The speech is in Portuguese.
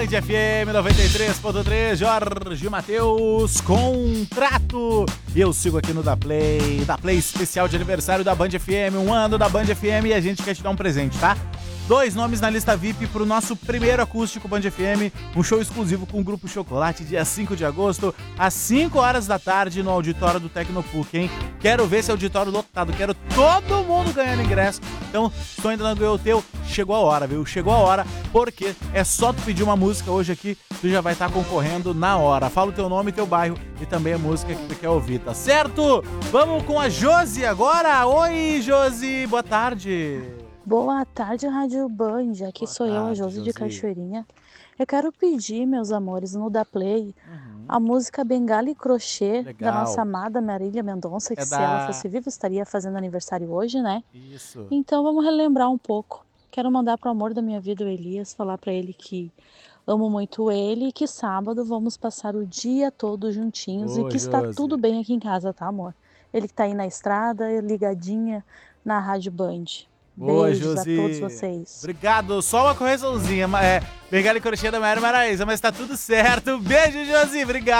Band FM 93.3, Jorge Mateus, Contrato. E eu sigo aqui no Da Play especial de aniversário da Band FM, 1 ano da Band FM, e a gente quer te dar um presente, tá? 2 nomes na lista VIP pro nosso primeiro acústico Band FM, um show exclusivo com o Grupo Chocolate, dia 5 de agosto, às 5 horas da tarde, no auditório do Tecnopuc, hein? Quero ver esse auditório lotado, quero todo mundo ganhando ingresso. Então, se tu ainda não ganhou o teu, chegou a hora, viu? Chegou a hora, porque é só tu pedir uma música hoje aqui, tu já vai estar concorrendo na hora. Fala o teu nome, teu bairro e também a música que tu quer ouvir, tá certo? Vamos com a Josi agora. Oi, Josi, boa tarde. Boa tarde, Rádio Band. Aqui sou eu, a Josi de Cachoeirinha. Eu quero pedir, meus amores, no Da Play, a música Bengala e Crochê, da nossa amada Marília Mendonça, que se ela fosse viva estaria fazendo aniversário hoje, né? Isso. Então vamos relembrar um pouco. Quero mandar pro amor da minha vida, o Elias, falar pra ele que amo muito ele e que sábado vamos passar o dia todo juntinhos e que está tudo bem aqui em casa, tá, amor? Ele que tá aí na estrada, ligadinha na Rádio Band. Boa, Beijos Josi. a todos vocês. Obrigado. Só uma correçãozinha. Bengala e Crochê da Maíra Maraíza, mas tá tudo certo. Beijo, Josi. Obrigado.